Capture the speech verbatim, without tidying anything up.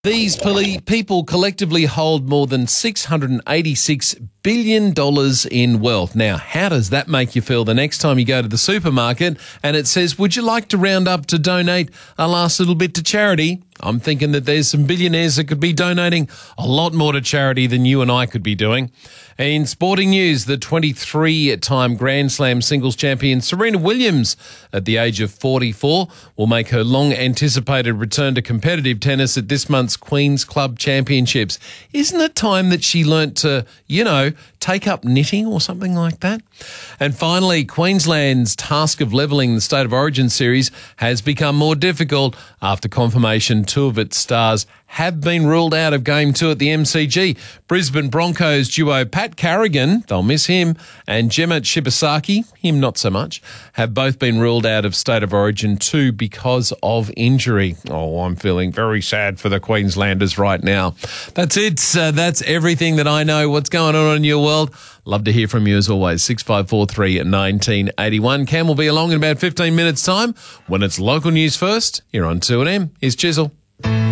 These poli- people collectively hold more than six hundred eighty-six billion dollars in wealth. Now, how does that make you feel the next time you go to the supermarket and it says, would you like to round up to donate a last little bit to charity? I'm thinking that there's some billionaires that could be donating a lot more to charity than you and I could be doing. In sporting news, the twenty-three-time Grand Slam singles champion Serena Williams, at the age of forty-four, will make her long-anticipated return to competitive tennis at this month's Queen's Club Championships. Isn't it time that she learnt to, you know, take up knitting or something like that? And finally, Queensland's task of levelling the State of Origin series has become more difficult after confirmation two of its stars have been ruled out of Game two at the M C G. Brisbane Broncos duo Pat Carrigan, they'll miss him, and Gemma Shibasaki, him not so much, have both been ruled out of State of Origin two because of injury. Oh, I'm feeling very sad for the Queenslanders right now. That's it. Uh, that's everything that I know. What's going on in your world? Love to hear from you as always. six five four three, one nine eight one. Cam will be along in about fifteen minutes' time when it's local news first. You're on two N M. Here's Chisel.